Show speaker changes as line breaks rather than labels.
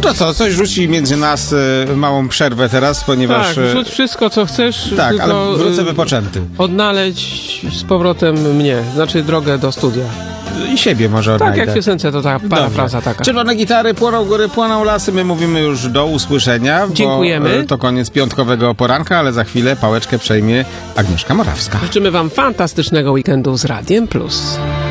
to co, coś rzuci między nas małą przerwę teraz, ponieważ...
Tak, rzuć wszystko, co chcesz.
Tak,
tylko
ale wrócę wypoczęty.
odnaleźć z powrotem mnie, znaczy drogę do studia.
I siebie może
Tak
odnajdę.
jak w piosence, to ta parafraza taka.
Czerwone gitary, płoną góry, płoną lasy. My mówimy już do usłyszenia.
Dziękujemy.
Bo to koniec piątkowego poranka, ale za chwilę pałeczkę przejmie Agnieszka Morawska.
Życzymy wam fantastycznego weekendu z Radiem Plus.